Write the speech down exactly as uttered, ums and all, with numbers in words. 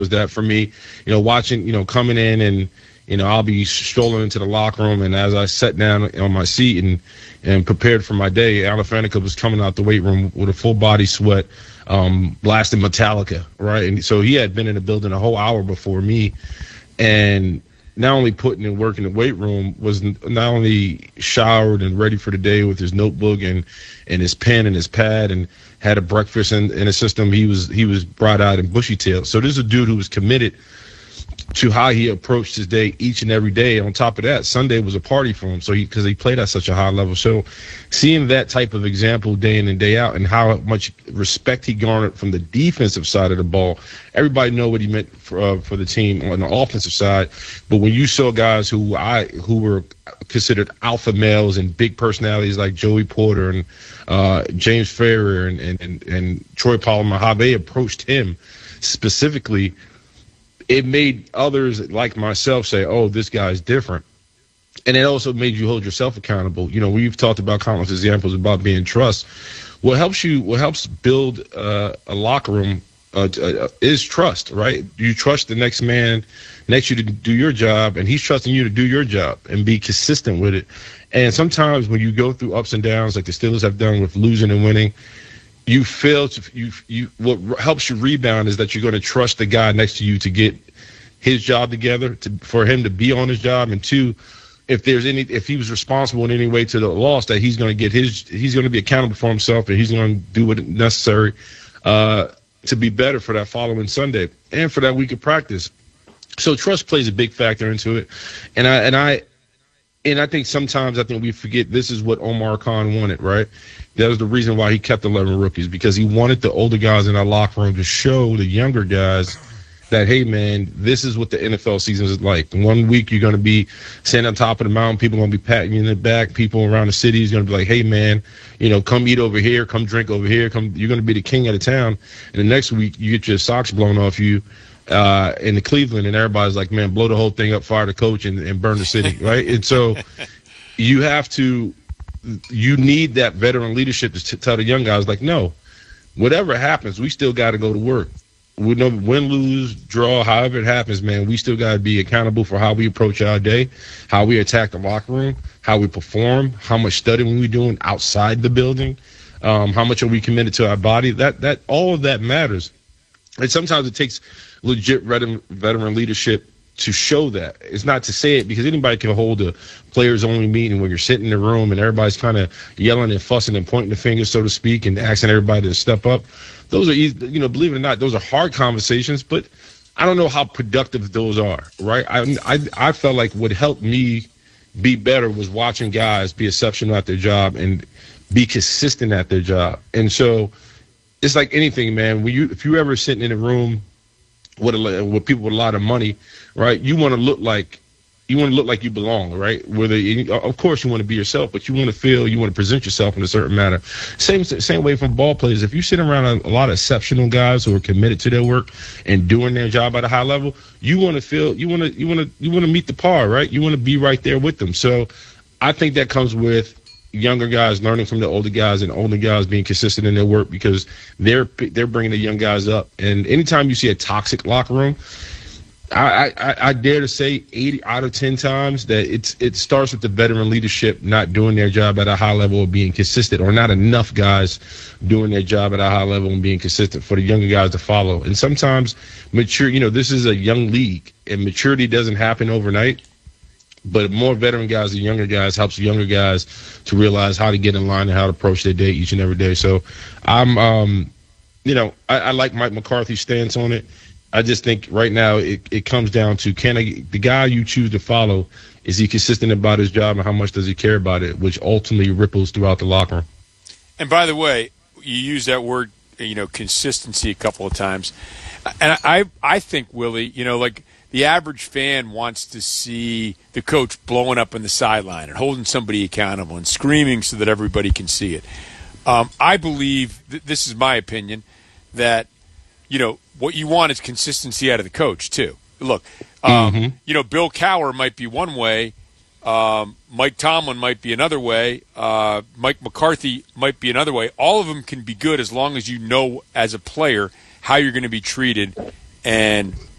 was that for me, you know, watching, you know, coming in and, you know, I'll be strolling into the locker room, and as I sat down on my seat and, and prepared for my day, Alan Faneca was coming out the weight room with a full body sweat, um, blasting Metallica, right? And so he had been in the building a whole hour before me, and not only putting in work in the weight room, was not only showered and ready for the day with his notebook and, and his pen and his pad, and had a breakfast in, in a system. He was he was brought out in bushy tail. So this is a dude who was committed to how he approached his day each and every day. On top of that, Sunday was a party for him, so he because he played at such a high level. So seeing that type of example day in and day out, and how much respect he garnered from the defensive side of the ball, everybody know what he meant for uh, for the team on the offensive side. But when you saw guys who I who were considered alpha males and big personalities like Joey Porter and uh, James Ferrier and, and, and, and Troy Polamalu, how they approached him specifically, it made others like myself say, oh, this guy's different. And it also made you hold yourself accountable. You know, we've talked about countless examples about being trust. What helps you, what helps build uh, a locker room uh, uh, is trust, right? You trust the next man next to you to do your job, and he's trusting you to do your job and be consistent with it. And sometimes when you go through ups and downs, like the Steelers have done with losing and winning, you fail to you you what helps you rebound is that you're going to trust the guy next to you to get his job together, to for him to be on his job, and two, if there's any if he was responsible in any way to the loss, that he's going to get his he's going to be accountable for himself, and he's going to do what necessary uh, to be better for that following Sunday and for that week of practice. So trust plays a big factor into it, and I and I and I think sometimes I think we forget this is what Omar Khan wanted, right? That was the reason why he kept eleven rookies, because he wanted the older guys in our locker room to show the younger guys that, hey, man, this is what the N F L season is like. One week you're going to be sitting on top of the mountain. People are going to be patting you in the back. People around the city is going to be like, hey, man, you know, come eat over here. Come drink over here. Come. You're going to be the king of the town. And the next week you get your socks blown off you uh, in the Cleveland, and everybody's like, man, blow the whole thing up, fire the coach, and, and burn the city, right? And so you have to – you need that veteran leadership to t- tell the young guys, like, no, whatever happens, we still got to go to work. We know win, lose, draw, however it happens, man, we still got to be accountable for how we approach our day, how we attack the locker room, how we perform, how much studying we're doing outside the building, um, how much are we committed to our body. That that all of that matters. And sometimes it takes legit veteran, veteran leadership to show that. It's not to say it, because anybody can hold a players-only meeting when you're sitting in the room and everybody's kind of yelling and fussing and pointing the finger, so to speak, and asking everybody to step up. Those are easy, you know, believe it or not, those are hard conversations, but I don't know how productive those are, right? I, I, I felt like what helped me be better was watching guys be exceptional at their job and be consistent at their job. And so it's like anything, man. When you, if you're ever sitting in a room with, a, with people with a lot of money, right, you want to look like you want to look like you belong, right? Whether you, of course you want to be yourself, but you want to feel, you want to present yourself in a certain manner. Same same way from ball players. If you sit around a, a lot of exceptional guys who are committed to their work and doing their job at a high level, you want to feel, you want to you want to you want to meet the par, right? You want to be right there with them. So I think that comes with younger guys learning from the older guys, and older guys being consistent in their work, because they're they're bringing the young guys up. And anytime you see a toxic locker room, I, I, I dare to say eight out of ten times that it's it starts with the veteran leadership not doing their job at a high level of being consistent, or not enough guys doing their job at a high level and being consistent for the younger guys to follow. And sometimes mature, you know, this is a young league, and maturity doesn't happen overnight. But more veteran guys than younger guys helps younger guys to realize how to get in line and how to approach their day each and every day. So I'm, um, you know, I, I like Mike McCarthy's stance on it. I just think right now it, it comes down to, can I, the guy you choose to follow, is he consistent about his job, and how much does he care about it, which ultimately ripples throughout the locker room. And by the way, you use that word, you know, consistency a couple of times. And I, I think, Willie, you know, like the average fan wants to see the coach blowing up on the sideline and holding somebody accountable and screaming so that everybody can see it. Um, I believe, th- this is my opinion, that, you know, what you want is consistency out of the coach, too. Look, um, mm-hmm. you know, Bill Cowher might be one way. Um, Mike Tomlin might be another way. Uh, Mike McCarthy might be another way. All of them can be good as long as you know as a player how you're going to be treated and